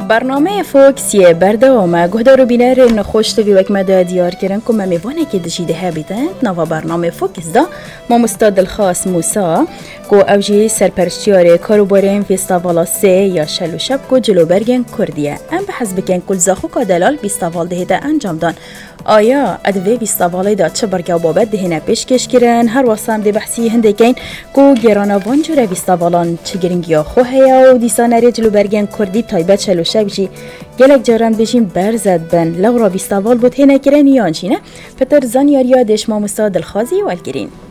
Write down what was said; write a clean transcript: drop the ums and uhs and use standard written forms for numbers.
برنامه فوکسیه بردوامه گهدارو بینر نخوشت وی وک مده دیار کرن که میوانه که دشیده هبیتند نوا برنامه فوکس دا ما مستاد الخاص موسا که اوجی سرپرشتیار کاروبارین فیستاوالا سه یا شلو شب که جلو برگن کردیه ام به حسب کن کل زاخو که دلال بیستاوال دهیده انجام دان آیا ادوی بیستاوالی دا چه برگه و بابت دهینه پیشکش کرن هر واسم ده بحثی هنده کن که گرانوان جوره بیستاوالان چه گرنگی خواه یا و دیسانه جلو برگن کردی تایبت شلو شبشی گلک جارم بشین برزد بن لغرا بیستاوال بود هنه کرن یانشینه پتر زن یاریا دشما مستاد الخازی والگرین